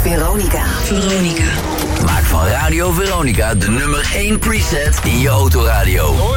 Veronica. Maak van Radio Veronica de nummer 1 preset in je autoradio.